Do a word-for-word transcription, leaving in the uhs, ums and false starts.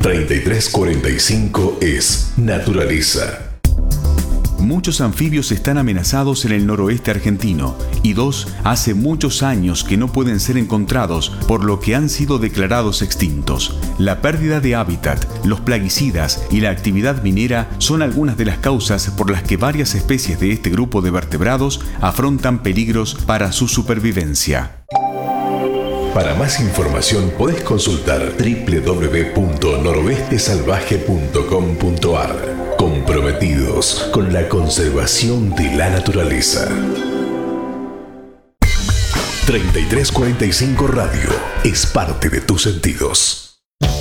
treinta y tres cuarenta y cinco es naturaleza. Muchos anfibios están amenazados en el noroeste argentino y dos hace muchos años que no pueden ser encontrados, por lo que han sido declarados extintos. La pérdida de hábitat, los plaguicidas y la actividad minera son algunas de las causas por las que varias especies de este grupo de vertebrados afrontan peligros para su supervivencia. Para más información podés consultar doble u doble u doble u punto noroeste salvaje punto com punto a r. Comprometidos con la conservación de la naturaleza. treinta y tres cuarenta y cinco Radio es parte de tus sentidos.